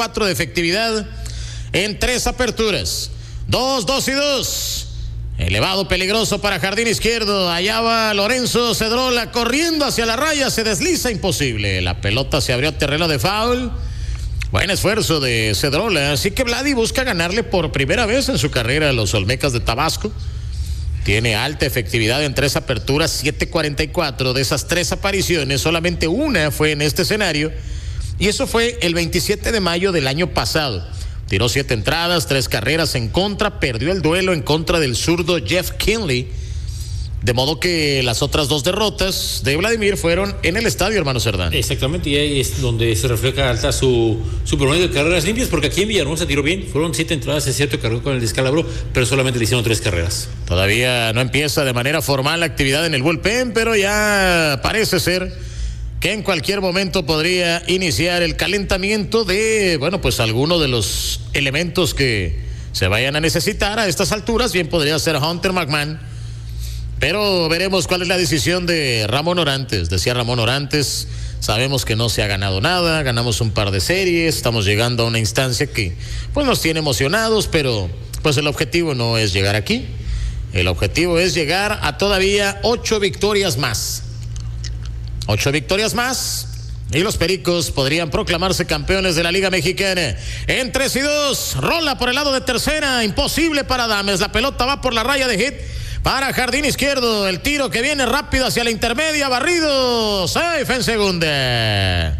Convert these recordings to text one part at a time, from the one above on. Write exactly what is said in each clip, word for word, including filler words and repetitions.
cuatro de efectividad en tres aperturas. Dos, dos y dos. Elevado peligroso para jardín izquierdo. Allá va Lorenzo Cedrola corriendo hacia la raya. Se desliza, imposible. La pelota se abrió a terreno de foul. Buen esfuerzo de Cedrola. Así que Vladi busca ganarle por primera vez en su carrera a los Olmecas de Tabasco. Tiene alta efectividad en tres aperturas, siete cuarenta y cuatro. De esas tres apariciones, solamente una fue en este escenario. Y eso fue el veintisiete de mayo del año pasado. Tiró siete entradas, tres carreras en contra, perdió el duelo en contra del zurdo Jeff Kinley. De modo que las otras dos derrotas de Vladimir fueron en el estadio Hermano Cerdán. Exactamente, y ahí es donde se refleja alta su, su promedio de carreras limpias, porque aquí en Villahermosa tiró bien, fueron siete entradas, es cierto, cargó con el descalabro, pero solamente le hicieron tres carreras. Todavía no empieza de manera formal la actividad en el bullpen, pero ya parece ser que en cualquier momento podría iniciar el calentamiento de, bueno, pues alguno de los elementos que se vayan a necesitar a estas alturas. Bien podría ser Hunter McMahon, pero veremos cuál es la decisión de Ramón Orantes. Decía Ramón Orantes, sabemos que no se ha ganado nada, ganamos un par de series, estamos llegando a una instancia que pues nos tiene emocionados, pero pues el objetivo no es llegar aquí, el objetivo es llegar a todavía ocho victorias más. Ocho victorias más y los Pericos podrían proclamarse campeones de la Liga Mexicana. En tres y dos, rola por el lado de tercera, imposible para Adames. La pelota va por la raya de hit para jardín izquierdo. El tiro que viene rápido hacia la intermedia, barrido, safe en segunda.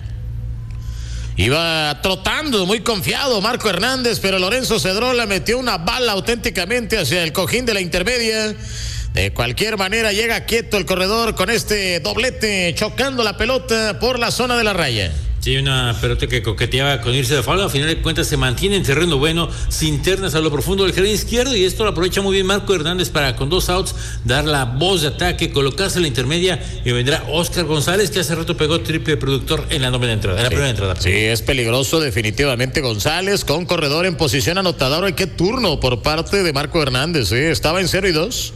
Iba trotando, muy confiado Marco Hernández, pero Lorenzo Cedrola metió una bala auténticamente hacia el cojín de la intermedia. De cualquier manera llega quieto el corredor con este doblete, chocando la pelota por la zona de la raya. Sí, una pelota que coqueteaba con irse de foul. Al final de cuentas se mantiene en terreno bueno, sin ternas a lo profundo del jardín izquierdo, y esto lo aprovecha muy bien Marco Hernández para, con dos outs, dar la voz de ataque, colocarse en la intermedia, y vendrá Oscar González, que hace rato pegó triple productor en la novena entrada, en la sí, primera entrada. Sí, es peligroso definitivamente González, con corredor en posición anotadora. Y qué turno por parte de Marco Hernández, ¿eh? Estaba en cero y dos.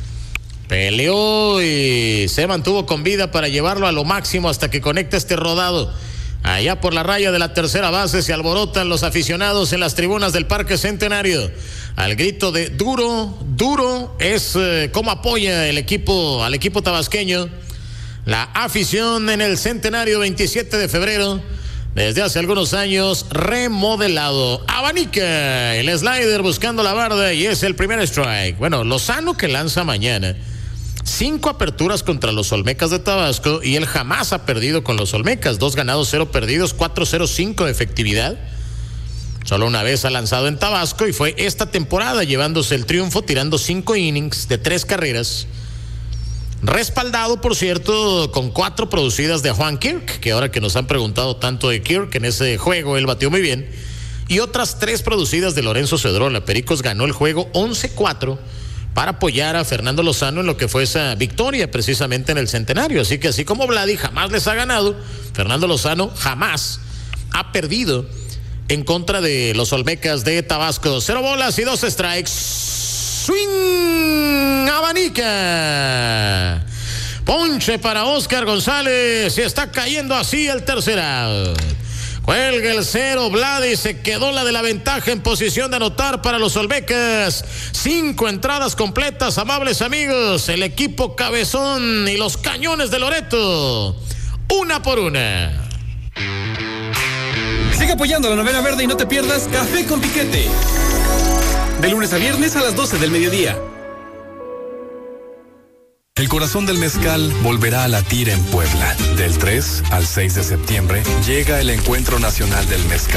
Peleó y se mantuvo con vida para llevarlo a lo máximo hasta que conecta este rodado. Allá por la raya de la tercera base se alborotan los aficionados en las tribunas del Parque Centenario. Al grito de duro, duro, es eh, como apoya el equipo, al equipo tabasqueño. La afición en el Centenario, veintisiete de febrero, desde hace algunos años remodelado. Abanica el slider buscando la barda y es el primer strike. Bueno, Lozano, que lanza mañana. Cinco aperturas contra los Olmecas de Tabasco y él jamás ha perdido con los Olmecas. Dos ganados, cero perdidos, cuatro cero cinco de efectividad. Solo una vez ha lanzado en Tabasco y fue esta temporada, llevándose el triunfo, tirando cinco innings de tres carreras. Respaldado, por cierto, con cuatro producidas de Juan Kirk, que ahora que nos han preguntado tanto de Kirk, en ese juego él batió muy bien. Y otras tres producidas de Lorenzo Cedrola. Pericos ganó el juego once cuatro. Para apoyar a Fernando Lozano en lo que fue esa victoria precisamente en el Centenario. Así que así como Vladi jamás les ha ganado, Fernando Lozano jamás ha perdido en contra de los Olmecas de Tabasco. Cero bolas y dos strikes. Swing, abanica. Ponche para Oscar González y está cayendo así el tercer out. Cuelga el cero, Vladi, se quedó la de la ventaja en posición de anotar para los Olmecas. Cinco entradas completas, amables amigos. El equipo cabezón y los cañones de Loreto, una por una. Sigue apoyando la novena verde y no te pierdas Café con Piquete. De lunes a viernes a las doce del mediodía. El corazón del mezcal volverá a latir en Puebla. Del tres al seis de septiembre llega el Encuentro Nacional del Mezcal.